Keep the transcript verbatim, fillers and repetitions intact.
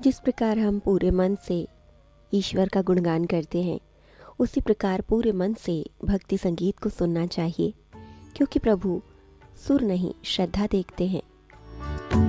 जिस प्रकार हम पूरे मन से ईश्वर का गुणगान करते हैं, उसी प्रकार पूरे मन से भक्ति संगीत को सुनना चाहिए, क्योंकि प्रभु सुर नहीं श्रद्धा देखते हैं।